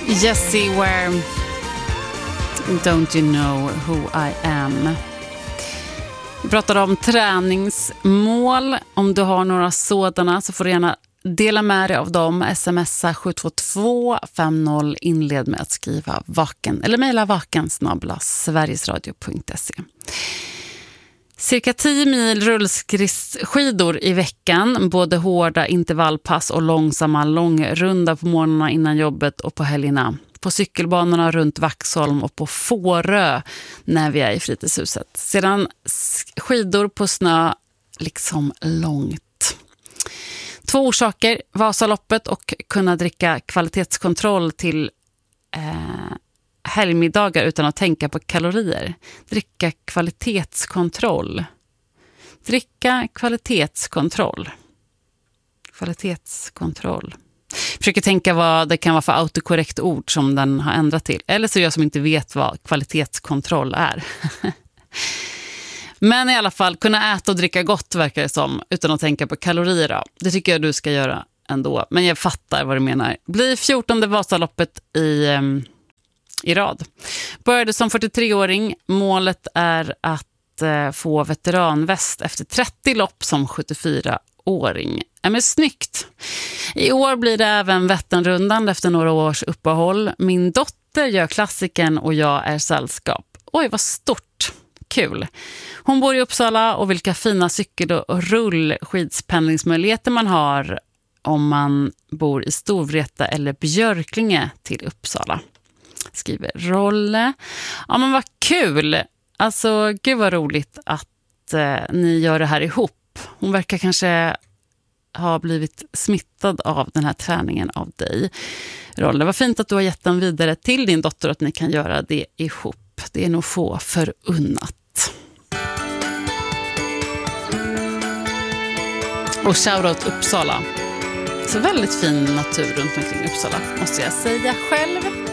Jessie Ware, Don't you know who I am? Vi pratade om träningsmål. Om du har några sådana så får du gärna dela med dig av dem. Smsa 72250, inled med att skriva vaken eller mejla vaken@sverigesradio.se. Cirka 10 mil rullskridskor i veckan, både hårda intervallpass och långsamma långrunda på morgnarna innan jobbet och på helgerna. På cykelbanorna runt Vaxholm och på Fårö när vi är i fritidshuset. Sedan skidor på snö liksom långt. 2 orsaker, Vasaloppet och kunna dricka kvalitetskontroll till helgmiddagar utan att tänka på kalorier. Dricka kvalitetskontroll. Dricka kvalitetskontroll. Kvalitetskontroll. Försöker tänka vad det kan vara för autokorrekt ord som den har ändrat till. Eller så är jag som inte vet vad kvalitetskontroll är. Men i alla fall, kunna äta och dricka gott verkar det som, utan att tänka på kalorier då. Det tycker jag du ska göra ändå. Men jag fattar vad du menar. Blir 14:e Vasaloppet i rad. Började som 43-åring. Målet är att få veteranväst efter 30 lopp som 74-åring. Men snyggt. I år blir det även Vätternrundan efter några års uppehåll. Min dotter gör klassiken och jag är sällskap. Oj, vad stort. Kul. Hon bor i Uppsala och vilka fina cykel- och rullskidspendlingsmöjligheter man har om man bor i Storvreta eller Björklinge till Uppsala. Skriver Rolle. Ja, men vad kul. Alltså, gud vad roligt att ni gör det här ihop. Hon verkar kanske ha blivit smittad av den här träningen av dig, Rolle. Vad fint att du har gett den vidare till din dotter och att ni kan göra det ihop. Det är nog få förunnat. Och shoutout Uppsala. Så väldigt fin natur runt omkring Uppsala, måste jag säga själv.